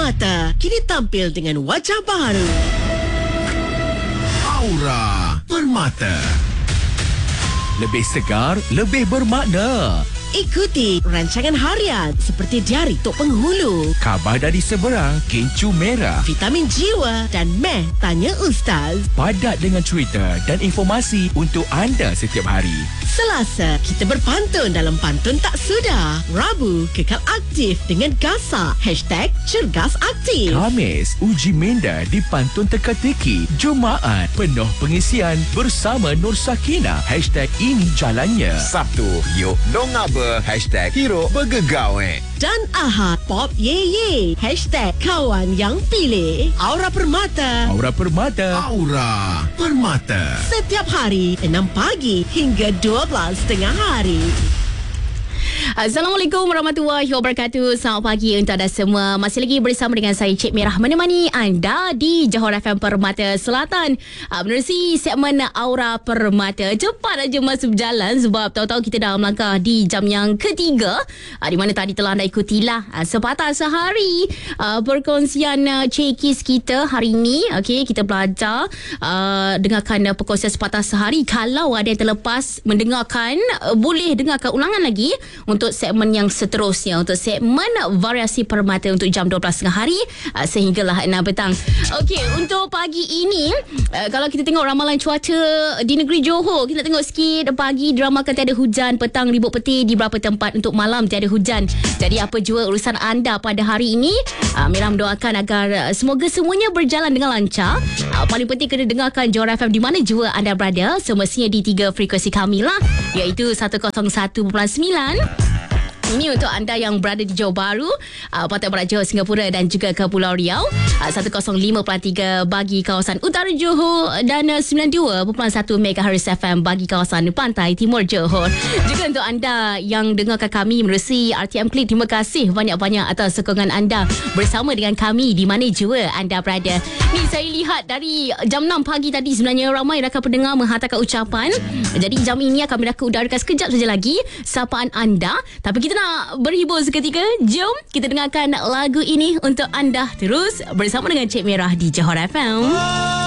Permata kini tampil dengan wajah baru. Aura Permata. Lebih segar, lebih bermakna. Ikuti rancangan harian seperti Diari Tok Penghulu, Khabar dari Seberang, Kencur Merah. Vitamin Jiwa dan Meh Tanya Ustaz. Padat dengan cerita dan informasi untuk anda setiap hari. Selasa, kita berpantun dalam Pantun Tak Sudah. Rabu, kekal aktif dengan Gasak. #Cergas Aktif. Khamis, uji minda di Pantun Teka-teki. Jumaat, penuh pengisian bersama Nur Sakina. #Ini Jalannya. Sabtu, yuk dong apa? #Hero bergegau Dan Ahad, Pop Ye Ye. #Kawan Yang Pilih. Aura Permata. Aura Permata. Aura Permata. Setiap hari 6 pagi hingga 12 tengah hari. Assalamualaikum warahmatullahi wabarakatuh. Selamat pagi untuk anda semua. Masih lagi bersama dengan saya Cik Merah menemani anda di Johor FM Permata Selatan. Menerusi segmen Aura Permata. Cepat aja masa berjalan sebab tahu-tahu kita dah melangkah di jam yang ketiga, di mana tadi telah anda ikutilah sepatah sehari perkongsian cekis kita hari ini. Okey, kita belajar dengarkan perkongsian sepatah sehari. Kalau ada yang terlepas mendengarkan, boleh dengarkan ulangan lagi untuk segmen yang seterusnya, untuk segmen Variasi Permata untuk jam 12 tengah hari sehinggalah 6 petang. Okey, untuk pagi ini kalau kita tengok ramalan cuaca di negeri Johor, kita tengok sikit. Pagi diramakan tiada hujan, petang ribut peti di beberapa tempat, untuk malam tiada hujan. Jadi apa jua urusan anda pada hari ini, Mira mendoakan agar semoga semuanya berjalan dengan lancar. Paling penting kena dengarkan Johor FM di mana jua anda berada, semestinya di 3 frekuensi kami lah, iaitu 101.9. Ini untuk anda yang berada di Johor Bahru, Pantai Barat Johor, Singapura dan juga ke Pulau Riau. 105.3 bagi kawasan Utara Johor dan 92.1 MHz FM bagi kawasan Pantai Timur Johor. Juga untuk anda yang dengarkan kami menerusi RTM Klik, terima kasih banyak-banyak atas sokongan anda bersama dengan kami di mana jua anda berada. Ni saya lihat dari jam 6 pagi tadi sebenarnya ramai rakan pendengar menghantarkan ucapan. Jadi jam ini akan kami udarakan sekejap saja lagi sapaan anda. Tapi kita nak berhibur seketika. Jom kita dengarkan lagu ini untuk anda terus bersama dengan Cik Merah di Johor FM.